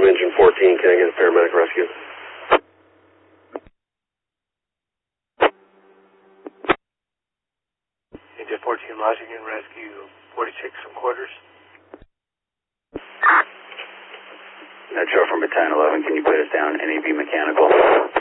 engine 14, can I get a paramedic rescue? Engine 14 lodging and rescue 46 some quarters. Metro from Battalion 11, can you put us down NAV mechanical?